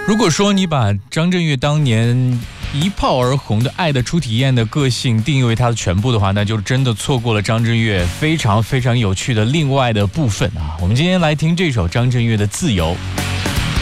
如果说你把张震岳当年一炮而红的《爱的初体验》的个性定义为他的全部的话，那就真的错过了张震岳非常非常有趣的另外的部分啊！我们今天来听这首张震岳的《自由》。